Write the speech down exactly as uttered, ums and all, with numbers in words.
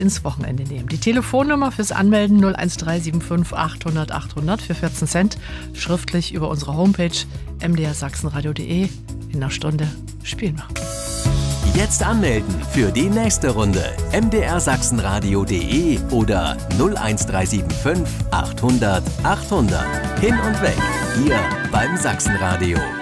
ins Wochenende nehmen. Die Telefonnummer fürs Anmelden null eins drei sieben fünf achthundert achthundert für vierzehn Cent. Schriftlich über unsere Homepage m d r sachsenradio punkt de. In einer Stunde spielen wir. Jetzt anmelden für die nächste Runde. m d r sachsenradio punkt de oder null eins drei sieben fünf achthundert achthundert. Hin und weg, hier beim Sachsenradio.